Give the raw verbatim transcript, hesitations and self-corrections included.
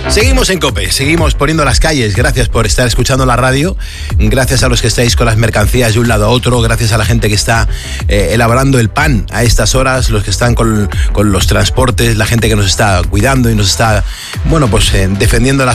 Seguimos en COPE, seguimos poniendo las calles. Gracias por estar escuchando la radio. Gracias a los que estáis con las mercancías de un lado a otro. Gracias a la gente que está eh, elaborando el pan a estas horas. Los que están con, con los transportes. La gente que nos está cuidando y nos está, bueno, pues eh, defendiendo las